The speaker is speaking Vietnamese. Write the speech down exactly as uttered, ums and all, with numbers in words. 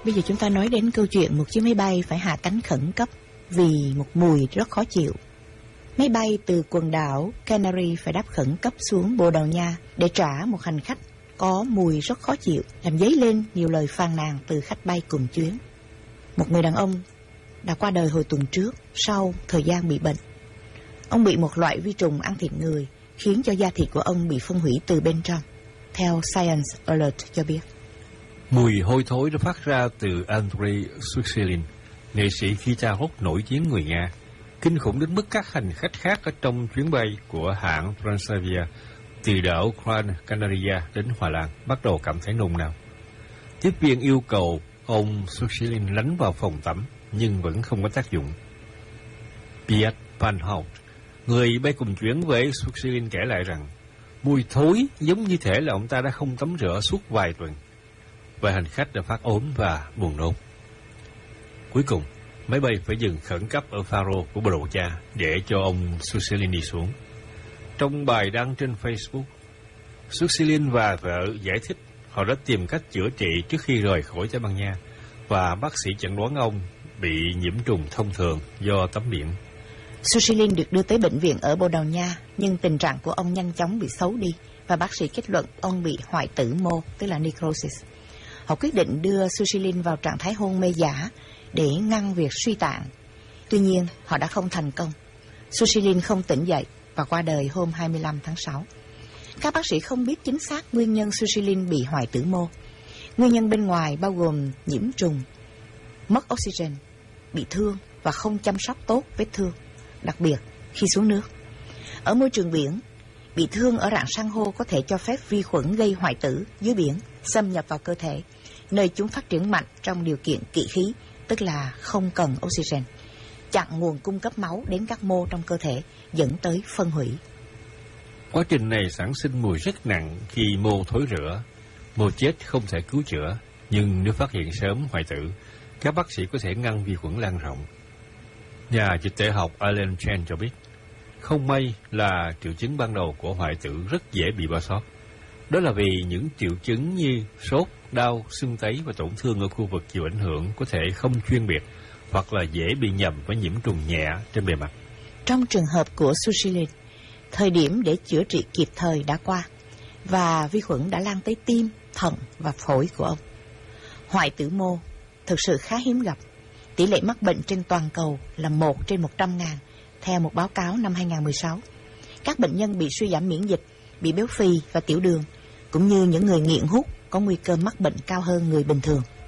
Bây giờ chúng ta nói đến câu chuyện một chiếc máy bay phải hạ cánh khẩn cấp vì một mùi rất khó chịu. Máy bay từ quần đảo Canary phải đáp khẩn cấp xuống Bồ Đào Nha để trả một hành khách có mùi rất khó chịu, làm dấy lên nhiều lời phàn nàn từ khách bay cùng chuyến. Một người đàn ông đã qua đời hồi tuần trước sau thời gian bị bệnh. Ông bị một loại vi trùng ăn thịt người, khiến cho da thịt của ông bị phân hủy từ bên trong, theo Science Alert cho biết. Mùi hôi thối đã phát ra từ Andrei Sushilin, nghệ sĩ guitar rock nổi tiếng người Nga, kinh khủng đến mức các hành khách khác ở trong chuyến bay của hãng Transavia từ đảo Gran Canaria đến Hòa Lan bắt đầu cảm thấy nôn nao. Tiếp viên yêu cầu ông Sushilin lánh vào phòng tắm, nhưng vẫn không có tác dụng. Piet Panhout, người bay cùng chuyến với Sushilin, kể lại rằng mùi thối giống như thể là ông ta đã không tắm rửa suốt vài tuần. Vài hành khách đã phát ốm và buồn nôn. Cuối cùng, máy bay phải dừng khẩn cấp ở Faro của Bồ Đào Nha để cho ông Sushilin đi xuống. Trong bài đăng trên Facebook, Sushilin và vợ giải thích họ đã tìm cách chữa trị trước khi rời khỏi Tây Ban Nha, và bác sĩ chẩn đoán ông bị nhiễm trùng thông thường do tắm biển. Sushilin được đưa tới bệnh viện ở Bồ Đào Nha, nhưng tình trạng của ông nhanh chóng bị xấu đi và bác sĩ kết luận ông bị hoại tử mô, tức là necrosis. Họ quyết định đưa Sushilin vào trạng thái hôn mê giả để ngăn việc suy tạng. Tuy nhiên, họ đã không thành công. Sushilin không tỉnh dậy và qua đời hôm hai mươi lăm tháng sáu. Các bác sĩ không biết chính xác nguyên nhân Sushilin bị hoại tử mô. Nguyên nhân bên ngoài bao gồm nhiễm trùng, mất oxygen, bị thương và không chăm sóc tốt vết thương, đặc biệt khi xuống nước. Ở môi trường biển, bị thương ở rạn san hô có thể cho phép vi khuẩn gây hoại tử dưới biển xâm nhập vào cơ thể, nơi chúng phát triển mạnh trong điều kiện kỵ khí, tức là không cần oxygen, chặn nguồn cung cấp máu đến các mô trong cơ thể, dẫn tới phân hủy. Quá trình này sản sinh mùi rất nặng khi mô thối rữa. Mô chết không thể cứu chữa, nhưng nếu phát hiện sớm hoại tử, các bác sĩ có thể ngăn vi khuẩn lan rộng. Nhà dịch tễ học Alan Chen cho biết, không may là triệu chứng ban đầu của hoại tử rất dễ bị bỏ sót. Đó là vì những triệu chứng như sốt, đau, sưng tấy và tổn thương ở khu vực chịu ảnh hưởng có thể không chuyên biệt hoặc là dễ bị nhầm với nhiễm trùng nhẹ trên bề mặt. Trong trường hợp của Sushilin, thời điểm để chữa trị kịp thời đã qua và vi khuẩn đã lan tới tim, thận và phổi của ông. Hoại tử mô thực sự khá hiếm gặp. Tỷ lệ mắc bệnh trên toàn cầu là một trên một trăm ngàn, theo một báo cáo năm hai nghìn không trăm mười sáu. Các bệnh nhân bị suy giảm miễn dịch, bị béo phì và tiểu đường, cũng như những người nghiện hút có nguy cơ mắc bệnh cao hơn người bình thường.